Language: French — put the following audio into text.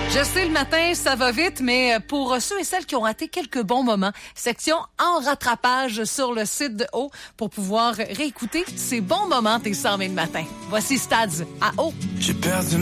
Je sais, le matin, ça va vite, mais pour ceux et celles qui ont raté quelques bons moments, section en rattrapage sur le site de O pour pouvoir réécouter ces bons moments des 120 le matin. Voici Stads à O. J'ai perdu